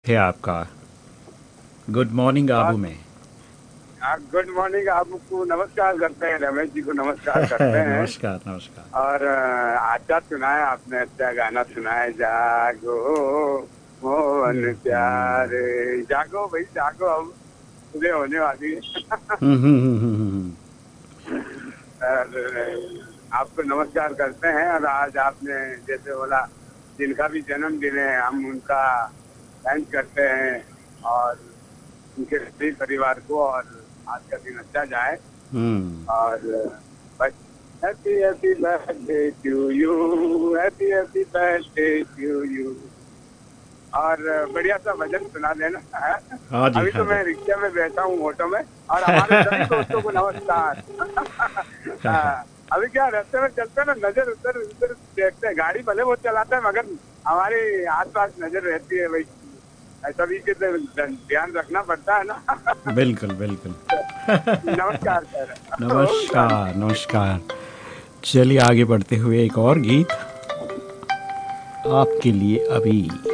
थे आपका। Good morning Abu में। Good morning. आपको नमस्कार करते हैं, रमेश जी को नमस्कार करते हैं। नमस्कार नमस्कार। और अच्छा सुनाया आपने, अच्छा गाना सुनाया, जागो मोहन प्यारे। जागो भाई जागो, अब सुबह होने वाली है। हम्म। और आपको नमस्कार करते हैं। और आज आपने जैसे बोला, जिनका भी जन्मदिन है हम उनका थैंक करते हैं, और उनके सभी परिवार को, और आज का दिन अच्छा जाए। हम्म। और बस happy happy birthday to you, happy happy birthday to you. और बढ़िया सा भजन सुना देना है। हाँ जी अभी हाँ तो जी। मैं रिक्शा में बैठा हूँ, ऑटो में। और हमारे सभी दोस्तों को नमस्कार। हाँ, अभी क्या रास्ते में चलते हैं ना, नजर उधर उधर देखते हैं। गाड़ी भले वो चलाते हैं, मगर हमारे आसपास नजर रहती है भाई। सभी के तो ध्यान रखना पड़ता है ना। बिल्कुल बिल्कुल। नमस्कार सर। नमस्कार नमस्कार। चलिए आगे बढ़ते हुए एक और गीत आपके लिए अभी।